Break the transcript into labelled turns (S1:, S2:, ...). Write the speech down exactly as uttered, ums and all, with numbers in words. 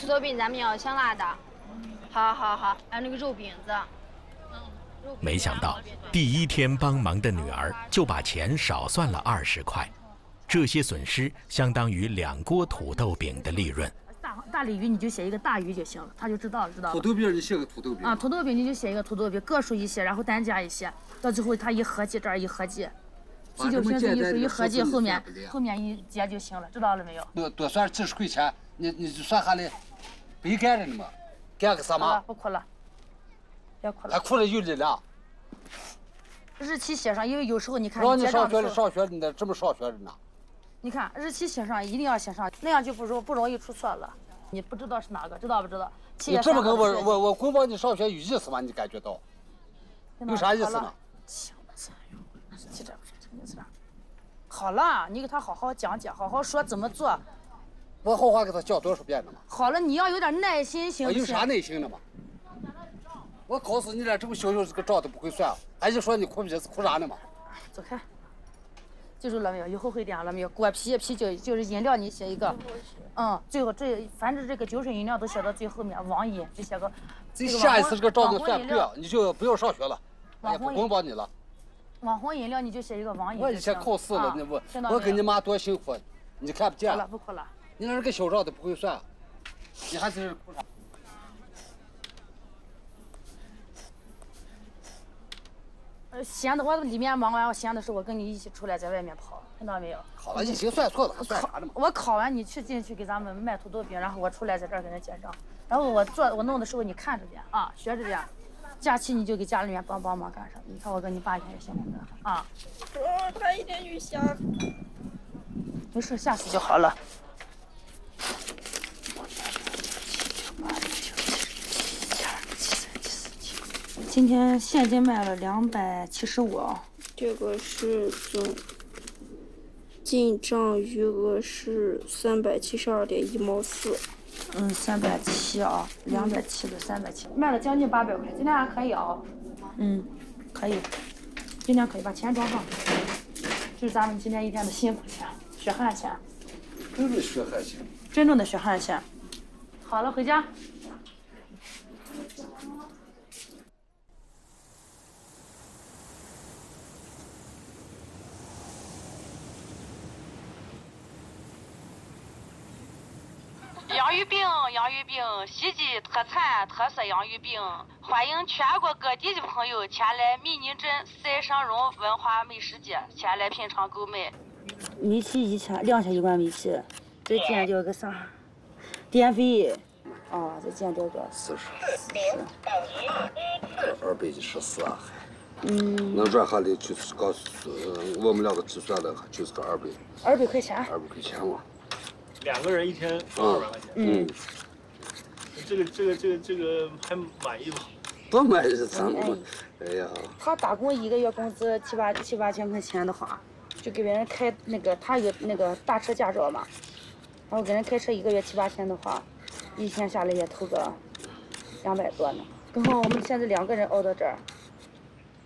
S1: 土豆饼咱们要香辣的。好好好，还有那个肉饼子。
S2: 没想到第一天帮忙的女儿就把钱少算了二十块，这些损失相当于两锅土豆饼的利润。
S3: 大大鲤鱼你就写一个大鱼就行了，他就知道了，知道了。
S4: 土豆饼你写个土豆饼
S3: 啊，土豆饼你就写一个土豆饼，个数一些，然后单价一些，到最后他一合计，这儿一合计，啤酒瓶子一数一合计，后面后面一结就行了，知道了没有？
S4: 多多算几十块钱，你你就算下来，白干着呢嘛，干个啥嘛？
S3: 不哭了，别哭了。
S4: 还哭了有力量。
S3: 日期写上，因为有时候你看。
S4: 让你上学的上学，你这么上学的呢？
S3: 你看日期写上，一定要写上，那样就不容不容易出错了。你不知道是哪个，知道不知道？
S4: 你这么跟我我我公帮你上学有意思吗？你感觉到？有啥意思呢？
S3: 记着，好了，你给他好好讲解，好好说怎么做。
S4: 我好好给他讲多少遍了嘛？
S3: 好了，你要有点耐心，行不行？
S4: 有啥耐心的嘛？我告诉你了，这么小小这个账都不会算，还就说你哭鼻子哭啥呢嘛？
S3: 走开。 记住了没有？以后会点了没有？果啤、啤酒就是饮料，你写一个，嗯，最后这反正这个酒水饮料都写到最后面，网饮就写个。
S4: 这下一次这个账就算不了，你就不要上学了，
S3: 也
S4: 不光帮你了。
S3: 网红饮料你就写一个网饮。
S4: 我以前考试了，你我我跟你妈多幸福，你看不见。
S3: 好了，不哭了。
S4: 你那个小账都不会算，你还是哭啥？
S3: 呃，闲的我里面忙完，我闲的时候我跟你一起出来，在外面跑，听到没有？
S4: 好了，已经算错了，还算啥呢嘛？
S3: 我考完你去进去给咱们卖土豆饼，然后我出来在这儿给人结账，然后我做我弄的时候你看着点啊，学着点。假期你就给家里面帮帮忙干啥？你看我跟你爸一天也行不的啊。
S5: 哦，他一天就吓。
S3: 没事，下次就好了。今天现金卖了两百七十五。
S5: 这个是总进账余额是三百七十二点一毛四。
S3: 嗯，三百七啊，两百七的三百七，卖了将近八百块，今天还可以啊。嗯，可以，今天可以把钱装上。这是咱们今天一天的辛苦钱，血汗钱。
S4: 真是血汗钱。
S3: 真正的血汗钱。好了，回家。
S6: 洋芋饼，洋芋饼，西吉特产特色洋芋饼，欢迎全国各地的朋友前来密宁镇赛上荣文化美食节前来品尝购买。
S3: 米奇一千，两千一罐米奇，再减掉个啥？电费，啊，再减掉个
S4: 四十，四十，二百一十四啊，
S3: 嗯，
S4: 能转下来就是告诉我们两个计算的，就是个二百，
S3: 二百块钱，
S4: 二百块钱嘛。
S7: 两个人一天二百块钱。
S3: 嗯，
S7: 这个这个这个这个还满意吗？
S4: 不满意，咱们，哎呀。
S3: 他打工一个月工资七八七八千块钱的话，就给别人开那个他有那个大车驾照嘛，然后给人开车一个月七八千的话，一天下来也投个两百多呢。刚好我们现在两个人熬到这儿，